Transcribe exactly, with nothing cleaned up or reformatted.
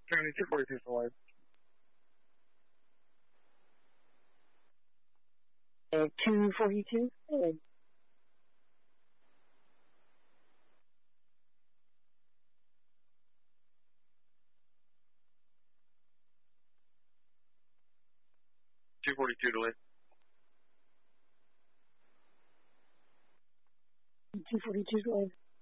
County two forty-two for life. Uh, two forty-two. Oh. two forty-two to live. two forty-two to live.